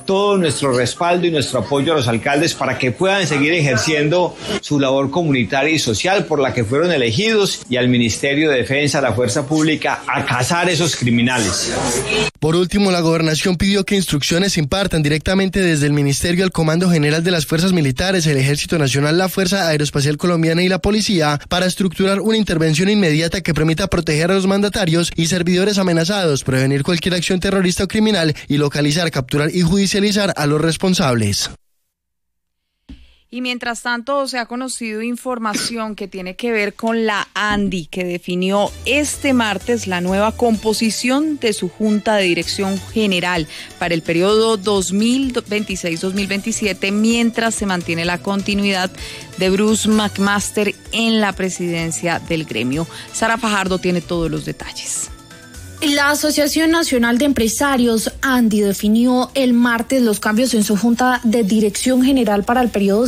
todo nuestro respaldo y nuestro apoyo a los alcaldes para que puedan seguir ejerciendo su labor comunitaria y social por la que fueron elegidos, y al Ministerio de Defensa, a la Fuerza Pública, a cazar esos criminales. Por último, la gobernación pidió que instrucciones se impartan directamente desde el Ministerio al Comando General de las Fuerzas Militares, el Ejército Nacional, la Fuerza Aeroespacial Colombiana y la Policía para estructurar una intervención inmediata que permita proteger a los mandatarios y servidores amenazados, prevenir cualquier acción terrorista o criminal y localizar, capturar y judicializar a los responsables. Y mientras tanto, se ha conocido información que tiene que ver con la ANDI, que definió este martes la nueva composición de su Junta de Dirección General para el periodo 2026-2027, mientras se mantiene la continuidad de Bruce McMaster en la presidencia del gremio. Sara Fajardo tiene todos los detalles. La Asociación Nacional de Empresarios, ANDI, definió el martes los cambios en su Junta de Dirección General para el periodo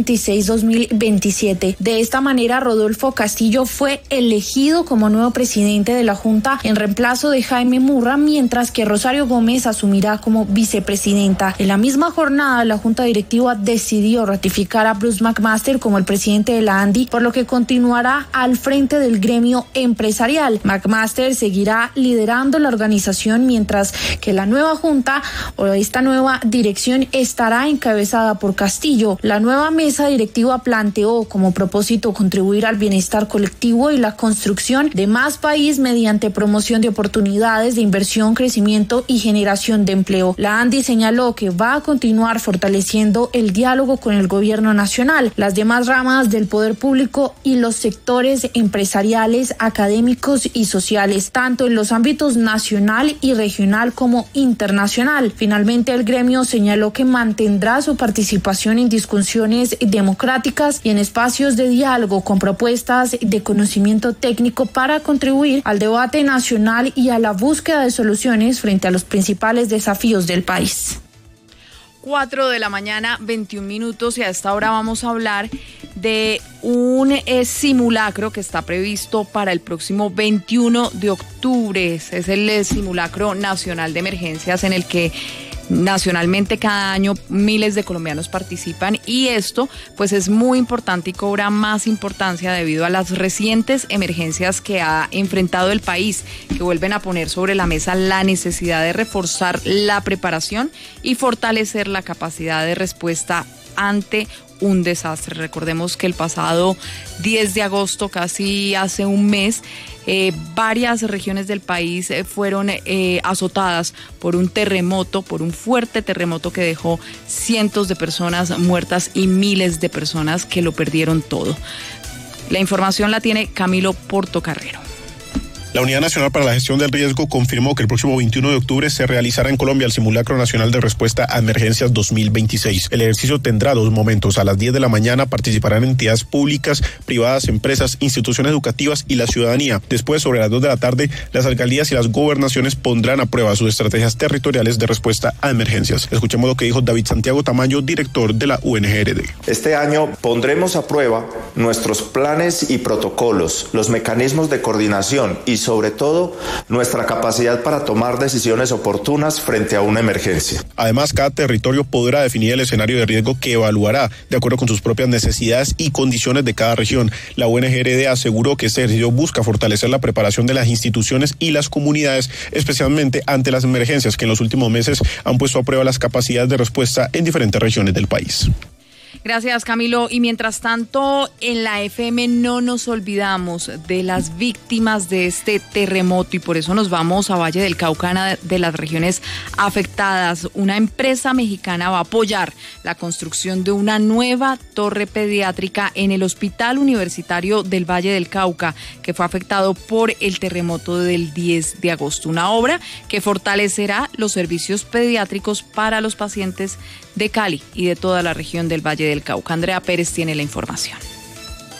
2026-2027. De esta manera, Rodolfo Castillo fue elegido como nuevo presidente de la Junta en reemplazo de Jaime Murra, mientras que Rosario Gómez asumirá como vicepresidenta. En la misma jornada, la Junta Directiva decidió ratificar a Bruce McMaster como el presidente de la ANDI, por lo que continuará al frente del gremio empresarial. McMaster seguirá liderando la organización, mientras que la nueva junta o esta nueva dirección estará encabezada por Castillo. La nueva mesa directiva planteó como propósito contribuir al bienestar colectivo y la construcción de más país mediante promoción de oportunidades de inversión, crecimiento y generación de empleo. La ANDI señaló que va a continuar fortaleciendo el diálogo con el gobierno nacional, las demás ramas del poder público y los sectores empresariales, académicos y sociales, tanto en los ámbitos nacional y regional como internacional. Finalmente, el gremio señaló que mantendrá su participación en discusiones democráticas y en espacios de diálogo con propuestas de conocimiento técnico para contribuir al debate nacional y a la búsqueda de soluciones frente a los principales desafíos del país. 4 de la mañana, 21 minutos, y a esta hora vamos a hablar de un simulacro que está previsto para el próximo 21 de octubre. Es el simulacro nacional de emergencias en el que nacionalmente cada año miles de colombianos participan, y esto pues es muy importante y cobra más importancia debido a las recientes emergencias que ha enfrentado el país, que vuelven a poner sobre la mesa la necesidad de reforzar la preparación y fortalecer la capacidad de respuesta ante un desastre. Recordemos que el pasado 10 de agosto, casi hace un mes, varias regiones del país fueron azotadas por un terremoto, por un fuerte terremoto que dejó cientos de personas muertas y miles de personas que lo perdieron todo. La información la tiene Camilo Portocarrero. La Unidad Nacional para la Gestión del Riesgo confirmó que el próximo 21 de octubre se realizará en Colombia el Simulacro Nacional de Respuesta a Emergencias 2026. El ejercicio tendrá 2 momentos. A las 10 de la mañana participarán entidades públicas, privadas, empresas, instituciones educativas y la ciudadanía. Después, sobre las 2 de la tarde, las alcaldías y las gobernaciones pondrán a prueba sus estrategias territoriales de respuesta a emergencias. Escuchemos lo que dijo David Santiago Tamayo, director de la UNGRD. Este año pondremos a prueba nuestros planes y protocolos, los mecanismos de coordinación y sobre todo nuestra capacidad para tomar decisiones oportunas frente a una emergencia. Además, cada territorio podrá definir el escenario de riesgo que evaluará de acuerdo con sus propias necesidades y condiciones de cada región. La UNGRD aseguró que este ejercicio busca fortalecer la preparación de las instituciones y las comunidades, especialmente ante las emergencias que en los últimos meses han puesto a prueba las capacidades de respuesta en diferentes regiones del país. Gracias, Camilo. Y mientras tanto, en la FM no nos olvidamos de las víctimas de este terremoto, y por eso nos vamos a Valle del Cauca, una de las regiones afectadas. Una empresa mexicana va a apoyar la construcción de una nueva torre pediátrica en el Hospital Universitario del Valle del Cauca, que fue afectado por el terremoto del 10 de agosto. Una obra que fortalecerá los servicios pediátricos para los pacientes de Cali y de toda la región del Valle del Cauca. Andrea Pérez tiene la información.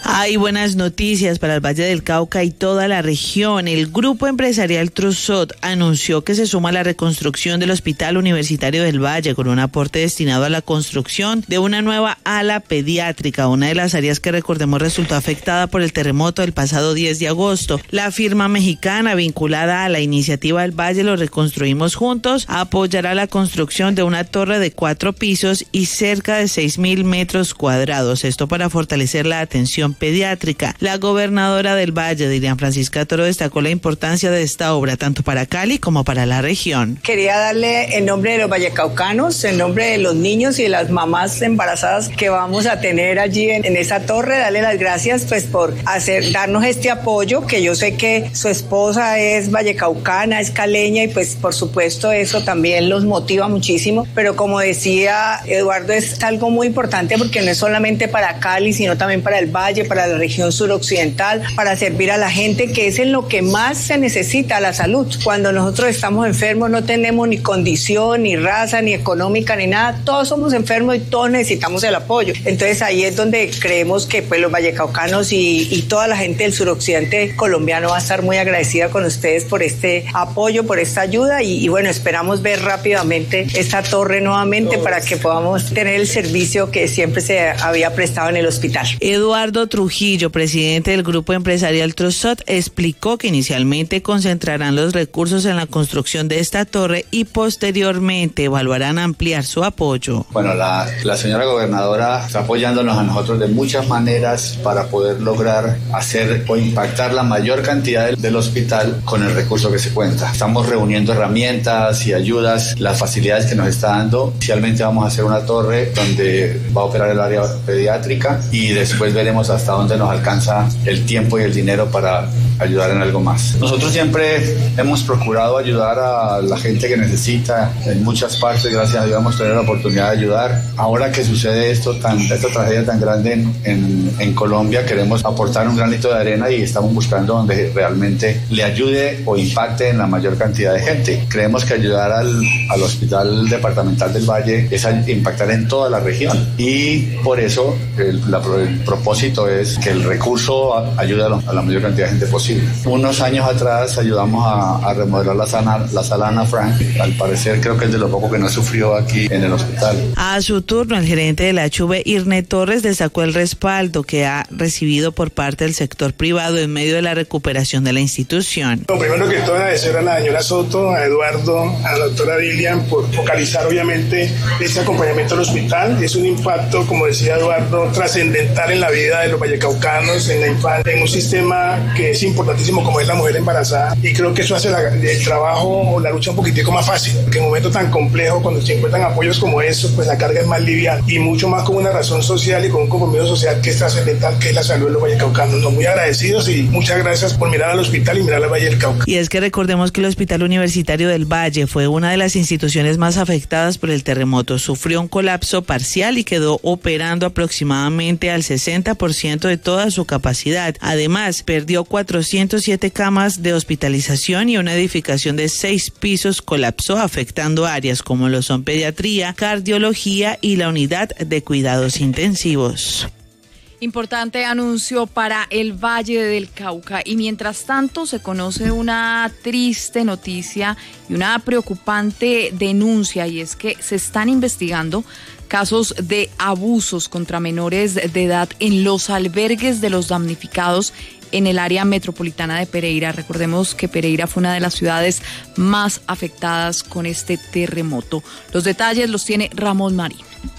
Hay buenas noticias para el Valle del Cauca y toda la región. El grupo empresarial Trusot anunció que se suma a la reconstrucción del Hospital Universitario del Valle con un aporte destinado a la construcción de una nueva ala pediátrica, una de las áreas que recordemos resultó afectada por el terremoto del pasado 10 de agosto. La firma mexicana vinculada a la iniciativa del Valle Lo Reconstruimos Juntos apoyará la construcción de una torre de 4 pisos y cerca de 6,000 metros cuadrados. Esto para fortalecer la atención pediátrica. La gobernadora del Valle, Dilian Francisca Toro, destacó la importancia de esta obra tanto para Cali como para la región. Quería darle en nombre de los vallecaucanos, en nombre de los niños y de las mamás embarazadas que vamos a tener allí en esa torre, darle las gracias pues por darnos este apoyo, que yo sé que su esposa es vallecaucana, es caleña y pues por supuesto eso también los motiva muchísimo, pero como decía Eduardo, es algo muy importante porque no es solamente para Cali, sino también para el Valle, para la región suroccidental, para servir a la gente, que es en lo que más se necesita, la salud. Cuando nosotros estamos enfermos no tenemos ni condición, ni raza, ni económica, ni nada, todos somos enfermos y todos necesitamos el apoyo. Entonces ahí es donde creemos que pues los vallecaucanos y toda la gente del suroccidente colombiano va a estar muy agradecida con ustedes por este apoyo, por esta ayuda y bueno, esperamos ver rápidamente esta torre nuevamente para que podamos tener el servicio que siempre se había prestado en el hospital. Eduardo Trujillo, presidente del grupo empresarial Trusot, explicó que inicialmente concentrarán los recursos en la construcción de esta torre y posteriormente evaluarán ampliar su apoyo. Bueno, la señora gobernadora está apoyándonos a nosotros de muchas maneras para poder lograr hacer o impactar la mayor cantidad del hospital con el recurso que se cuenta. Estamos reuniendo herramientas y ayudas, las facilidades que nos está dando. Inicialmente vamos a hacer una torre donde va a operar el área pediátrica y después veremos hasta dónde nos alcanza el tiempo y el dinero para ayudar en algo más. Nosotros siempre hemos procurado ayudar a la gente que necesita en muchas partes, gracias a Dios hemos tenido la oportunidad de ayudar. Ahora que sucede esta tragedia tan grande en Colombia, queremos aportar un granito de arena y estamos buscando donde realmente le ayude o impacte en la mayor cantidad de gente. Creemos que ayudar al Hospital Departamental del Valle es impactar en toda la región y por eso el propósito es que el recurso ayude a la mayor cantidad de gente posible. Unos años atrás ayudamos a remodelar la sala Ana Frank. Al parecer creo que es de lo poco que no sufrió aquí en el hospital. A su turno, el gerente de la HV, Irne Torres, destacó el respaldo que ha recibido por parte del sector privado en medio de la recuperación de la institución. Lo primero que todo, agradecer a la señora Soto, a Eduardo, a la doctora Dilian por focalizar obviamente este acompañamiento al hospital. Es un impacto, como decía Eduardo, trascendental en la vida de los vallecaucanos, en la infancia, en un sistema que es importantísimo como es la mujer embarazada, y creo que eso hace el trabajo o la lucha un poquitico más fácil, porque en un momento tan complejo, cuando se encuentran apoyos como eso, pues la carga es más liviana y mucho más con una razón social y con un compromiso social que es trascendental, que es la salud de los vallecaucanos. Nos muy agradecidos y muchas gracias por mirar al hospital y mirar al Valle del Cauca. Y es que recordemos que el Hospital Universitario del Valle fue una de las instituciones más afectadas por el terremoto. Sufrió un colapso parcial y quedó operando aproximadamente al 60% de toda su capacidad. Además, perdió 407 camas de hospitalización y una edificación de 6 pisos colapsó, afectando áreas como lo son pediatría, cardiología y la unidad de cuidados intensivos. Importante anuncio para el Valle del Cauca y mientras tanto se conoce una triste noticia y una preocupante denuncia, y es que se están investigando casos de abusos contra menores de edad en los albergues de los damnificados en el área metropolitana de Pereira. Recordemos que Pereira fue una de las ciudades más afectadas con este terremoto. Los detalles los tiene Ramón Marín.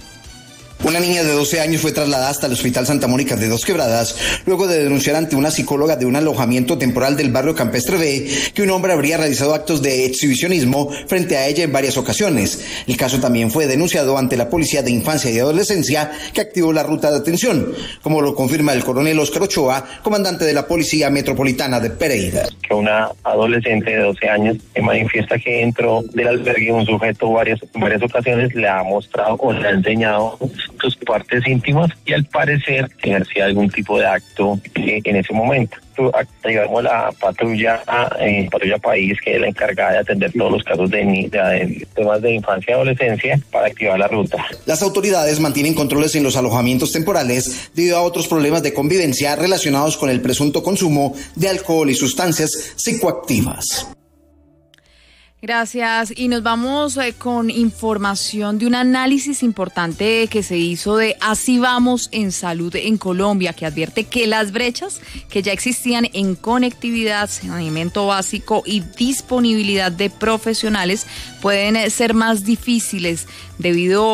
Una niña de 12 años fue trasladada hasta el Hospital Santa Mónica de Dos Quebradas luego de denunciar ante una psicóloga de un alojamiento temporal del barrio Campestre B que un hombre habría realizado actos de exhibicionismo frente a ella en varias ocasiones. El caso también fue denunciado ante la Policía de Infancia y Adolescencia, que activó la ruta de atención, como lo confirma el coronel Óscar Ochoa, comandante de la Policía Metropolitana de Pereira. Que una adolescente de 12 años que manifiesta que dentro del albergue un sujeto en varias ocasiones le ha mostrado o le ha enseñado sus partes íntimas y al parecer ejercía algún tipo de acto en ese momento. Activamos la patrulla país, que es la encargada de atender todos los casos de temas de infancia y adolescencia, para activar la ruta. Las autoridades mantienen controles en los alojamientos temporales debido a otros problemas de convivencia relacionados con el presunto consumo de alcohol y sustancias psicoactivas. Gracias. Y nos vamos con información de un análisis importante que se hizo de Así Vamos en Salud en Colombia, que advierte que las brechas que ya existían en conectividad, saneamiento básico y disponibilidad de profesionales pueden ser más difíciles debido